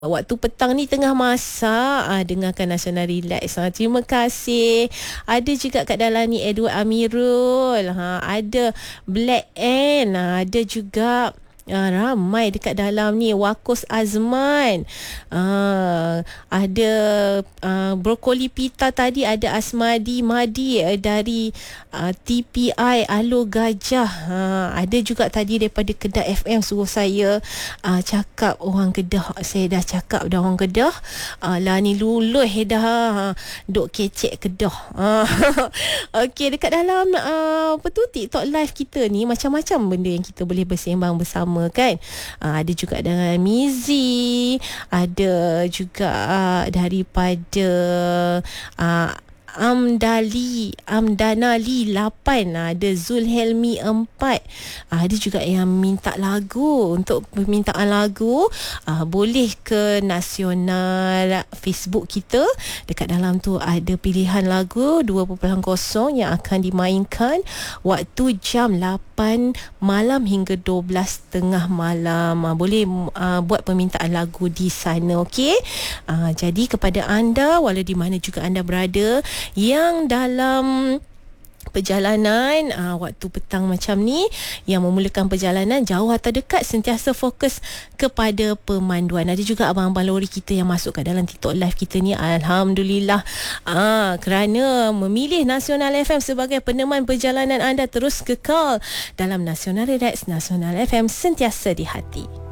Waktu petang ni tengah masak, dengarkan Nasional Relax. Terima kasih. Ada juga kat dalam ni Edward Amirul, ada Black Ann, ada juga ramai dekat dalam ni. Wakus Azman, ada Brokoli Pita tadi, ada Asmadi Madi dari TPI Alo Gajah. Ada juga tadi daripada Kedah FM suruh saya cakap orang Kedah. Saya dah cakap dah orang Kedah. Lah ni luluh dah duk kecek Kedah. Okey, dekat dalam TikTok live kita ni macam-macam benda yang kita boleh bersembang bersama kan. Ada juga dengan Mizi, ada juga daripada Amdanali 8, ada Zulhelmi 4, ada juga yang minta lagu. Untuk permintaan lagu boleh ke Nasional Facebook kita. Dekat dalam tu ada pilihan lagu 2.0 yang akan dimainkan waktu jam 8 malam hingga 12.30 malam. Boleh buat permintaan lagu di sana. Okey, jadi kepada anda, walau di mana juga anda berada, yang dalam perjalanan waktu petang macam ni, yang memulakan perjalanan jauh atau dekat, sentiasa fokus kepada pemanduan. Ada juga abang-abang lori kita yang masuk kat dalam TikTok live kita ni, alhamdulillah, kerana memilih Nasional FM sebagai peneman perjalanan anda. Terus kekal dalam Nasional Relax, Nasional FM sentiasa di hati.